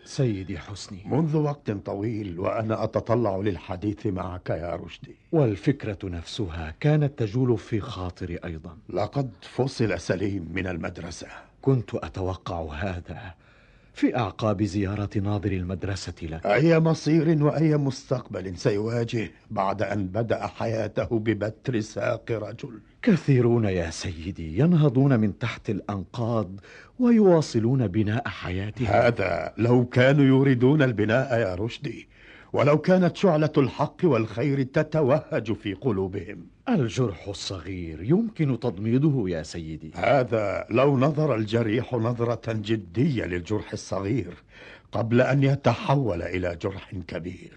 سيدي حسني. منذ وقت طويل وأنا أتطلع للحديث معك يا رشدي. والفكرة نفسها كانت تجول في خاطري أيضا. لقد فصل سليم من المدرسة. كنت أتوقع هذا في أعقاب زيارة ناظر المدرسة لك. أي مصير وأي مستقبل سيواجه بعد أن بدأ حياته ببتر ساق رجل؟ كثيرون يا سيدي ينهضون من تحت الأنقاض ويواصلون بناء حياتهم. هذا لو كانوا يريدون البناء يا رشدي، ولو كانت شعلة الحق والخير تتوهج في قلوبهم. الجرح الصغير يمكن تضميده يا سيدي. هذا لو نظر الجريح نظرة جدية للجرح الصغير قبل أن يتحول إلى جرح كبير.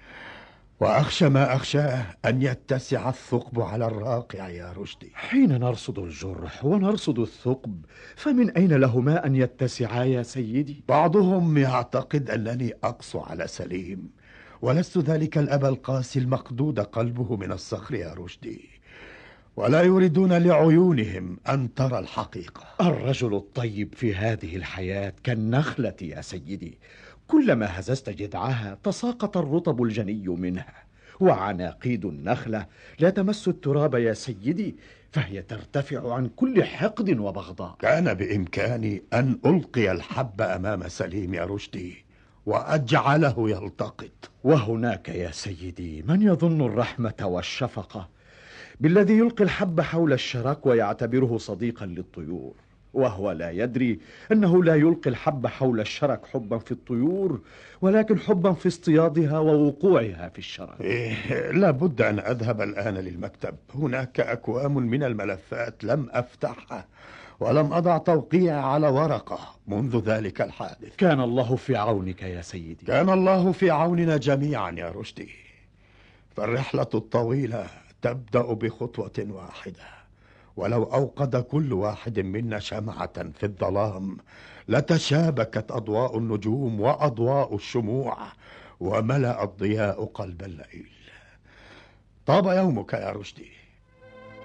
وأخشى ما أخشاه أن يتسع الثقب على الراقع يا رشدي. حين نرصد الجرح ونرصد الثقب فمن أين لهما أن يتسعا يا سيدي؟ بعضهم يعتقد أنني أقسو على سليم، ولست ذلك الأب القاسي المقدود قلبه من الصخر يا رشدي، ولا يريدون لعيونهم أن ترى الحقيقة. الرجل الطيب في هذه الحياة كالنخلة يا سيدي، كلما هززت جذعها تساقط الرطب الجني منها، وعناقيد النخلة لا تمس التراب يا سيدي، فهي ترتفع عن كل حقد وبغضاء. كان بإمكاني أن ألقي الحب أمام سليم يا رشدي وأجعله يلتقط. وهناك يا سيدي من يظن الرحمة والشفقة بالذي يلقي الحب حول الشرك ويعتبره صديقا للطيور، وهو لا يدري أنه لا يلقي الحب حول الشرك حبا في الطيور، ولكن حبا في اصطيادها ووقوعها في الشرك. لا بد أن أذهب الآن للمكتب. هناك أكوام من الملفات لم أفتحها ولم أضع توقيع على ورقة منذ ذلك الحادث. كان الله في عونك يا سيدي. كان الله في عوننا جميعا يا رشدي. فالرحلة الطويلة تبدأ بخطوة واحدة، ولو أوقد كل واحد منا شمعة في الظلام لتشابكت أضواء النجوم وأضواء الشموع وملأ الضياء قلب الليل. طاب يومك يا رشدي.